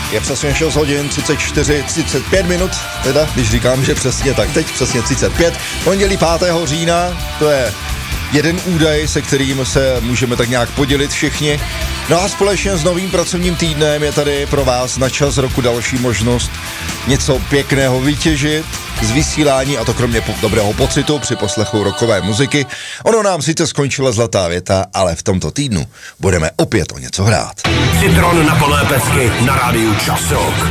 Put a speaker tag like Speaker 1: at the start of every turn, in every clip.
Speaker 1: Je přesně 6 hodin, 35 minut, teda, když říkám, že přesně, tak teď přesně 35. Pondělí 5. října, to je jeden údaj, se kterým se můžeme tak nějak podělit všichni. No a společně s novým pracovním týdnem je tady pro vás na čas roku další možnost něco pěkného vytěžit z vysílání, a to kromě dobrého pocitu při poslechu rockové muziky. Ono nám sice skončila zlatá věta, ale v tomto týdnu budeme opět o něco hrát.
Speaker 2: Citron na plné pecky na rádiu Čas Rock.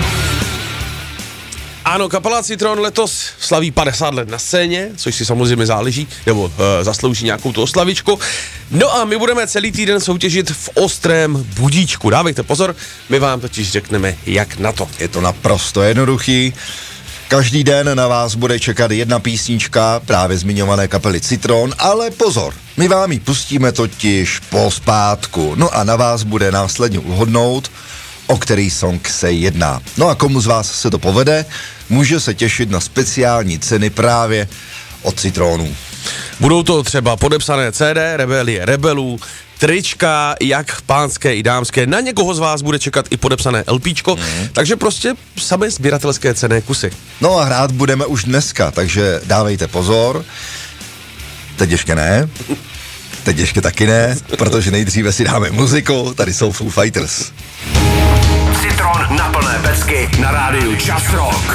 Speaker 3: Ano, kapela Citron letos slaví 50 let na scéně, což si samozřejmě záleží, nebo zaslouží nějakou tu oslavičku. No a my budeme celý týden soutěžit v ostrém budíčku. Dávejte pozor, my vám totiž řekneme, jak na to.
Speaker 1: Je to naprosto jednoduchý. Každý den na vás bude čekat jedna písnička právě zmiňované kapely Citron, ale pozor, my vám ji pustíme totiž pospátku. No a na vás bude následně uhodnout, o který song se jedná. No a komu z vás se to povede, může se těšit na speciální ceny právě od Citronů.
Speaker 3: Budou to třeba podepsané CD, Rebelie rebelů, trička, jak pánské i dámské, na někoho z vás bude čekat i podepsané LPčko, takže prostě samé sběratelské cenné kusy.
Speaker 1: No a hrát budeme už dneska, takže dávejte pozor. Teď ještě ne, teď ještě taky ne, protože nejdříve si dáme muziku, tady jsou Foo Fighters.
Speaker 2: Citron na plné pecky na rádiu Čas Rock.